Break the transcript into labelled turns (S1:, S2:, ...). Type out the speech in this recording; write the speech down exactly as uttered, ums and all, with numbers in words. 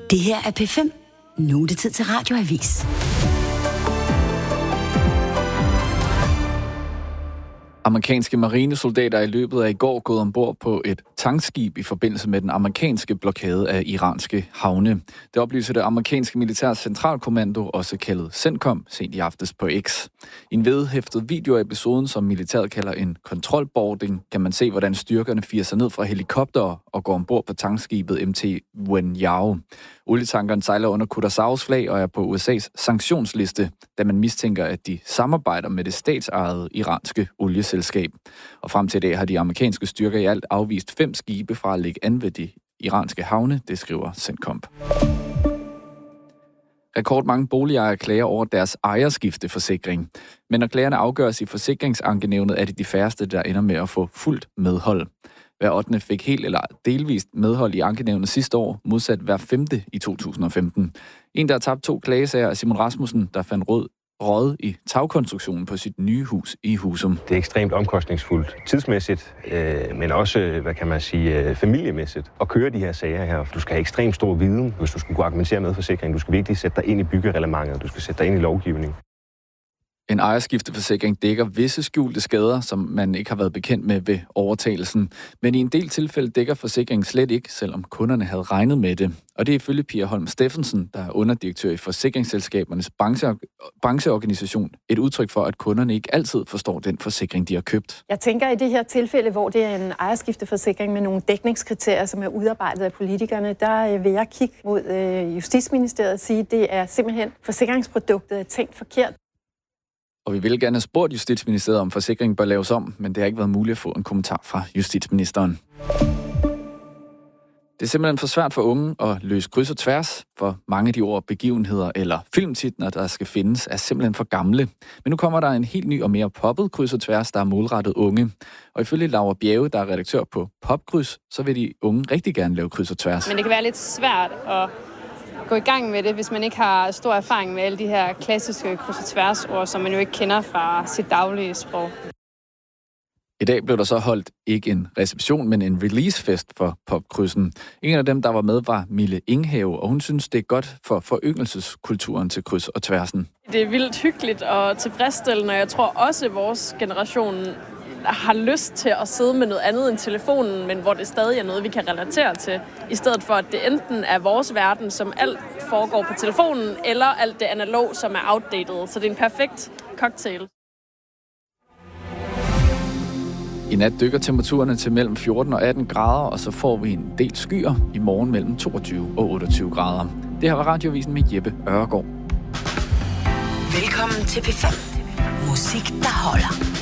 S1: Det her er P fem. Nu er det tid til Radioavis.
S2: Amerikanske marinesoldater er i løbet af i går gået ombord på et tankskib i forbindelse med den amerikanske blokade af iranske havne. Det oplyser det amerikanske militærs centralkommando, også kaldet CENTCOM, sent i aftes på X. I en vedhæftet video af episoden, som militæret kalder en kontrolboarding, kan man se, hvordan styrkerne firer sig ned fra helikoptere og går ombord på tankskibet M T Wen Yao. Olietankeren sejler under Curaçaos flag og er på U S A's sanktionsliste, da man mistænker, at de samarbejder med det statsejede iranske olieselskab. Og frem til i dag har de amerikanske styrker i alt afvist fem skibe fra at lægge an ved de iranske havne, det skriver CENTCOM. Rekordmange boligejere klager over deres ejerskifteforsikring. Men når klagerne afgøres i forsikringsankenævnet, er det de færreste, der ender med at få fuldt medhold. Hver ottende fik helt eller delvist medhold i ankenævnet sidste år, modsat hver femte i to tusind og femten. En, der har tabt to klagesager, er Simon Rasmussen, der fandt råd råd i tagkonstruktionen på sit nye hus i Husum.
S3: Det er ekstremt omkostningsfuldt tidsmæssigt, øh, men også, hvad kan man sige, familiemæssigt at køre de her sager her. Du skal have ekstremt stor viden, hvis du skulle kunne argumentere med forsikringen. Du skal virkelig sætte dig ind i byggereglementet, du skal sætte dig ind i lovgivningen.
S2: En ejerskifteforsikring dækker visse skjulte skader, som man ikke har været bekendt med ved overtagelsen. Men i en del tilfælde dækker forsikringen slet ikke, selvom kunderne havde regnet med det. Og det er ifølge Pia Holm Steffensen, der er underdirektør i Forsikringsselskabernes brancheorganisation, et udtryk for, at kunderne ikke altid forstår den forsikring, de har købt.
S4: Jeg tænker i det her tilfælde, hvor det er en ejerskifteforsikring med nogle dækningskriterier, som er udarbejdet af politikerne, der vil jeg kigge mod Justitsministeriet og sige, at det er simpelthen forsikringsproduktet er tænkt forkert.
S2: Og vi vil gerne have spurgt Justitsministeriet, om forsikringen bør laves om, men det har ikke været muligt at få en kommentar fra justitsministeren. Det er simpelthen for svært for unge at løse kryds og tværs, for mange af de ord, begivenheder eller filmtitler, der skal findes, er simpelthen for gamle. Men nu kommer der en helt ny og mere poppet kryds og tværs, der er målrettet unge. Og ifølge Laura Bjerge, der er redaktør på Popkryds, så vil de unge rigtig gerne lave kryds og tværs.
S5: Men det kan være lidt svært at gå i gang med det, hvis man ikke har stor erfaring med alle de her klassiske kryds og tværs-ord, som man jo ikke kender fra sit daglige sprog.
S2: I dag blev der så holdt ikke en reception, men en releasefest for Popkrydsen. En af dem, der var med, var Mille Inghave, og hun synes, det er godt for foryngelseskulturen til kryds og tværsen.
S5: Det er vildt hyggeligt og tilfredsstillende, og jeg tror også, at vores generation har lyst til at sidde med noget andet end telefonen, men hvor det stadig er noget, vi kan relatere til, i stedet for, at det enten er vores verden, som alt foregår på telefonen, eller alt det analog, som er outdated. Så det er en perfekt cocktail.
S2: I nat dykker temperaturerne til mellem fjorten og atten grader, og så får vi en del skyer i morgen mellem toogtyve og otteogtyve grader. Det her var Radioavisen med Jeppe Øregård.
S1: Velkommen til P fem. Musik, der holder.